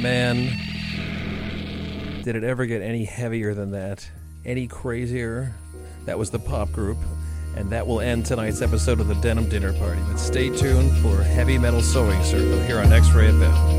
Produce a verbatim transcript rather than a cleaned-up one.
man, did it ever get any heavier than that? Any crazier? That was the Pop Group, and that will end tonight's episode of the Denim Dinner Party. But stay tuned for Heavy Metal Sewing Circle here on X-Ray F M.